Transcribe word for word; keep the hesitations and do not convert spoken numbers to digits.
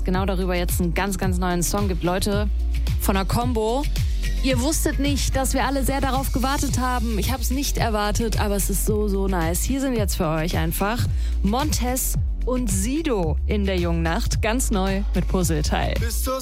es genau darüber jetzt einen ganz, ganz neuen Song gibt. Leute, von der Combo. Ihr wusstet nicht, dass wir alle sehr darauf gewartet haben. Ich habe es nicht erwartet, aber es ist so, so nice. Hier sind jetzt für euch einfach Montez und Sido in der jungen Nacht. Ganz neu mit Puzzleteil. Bist du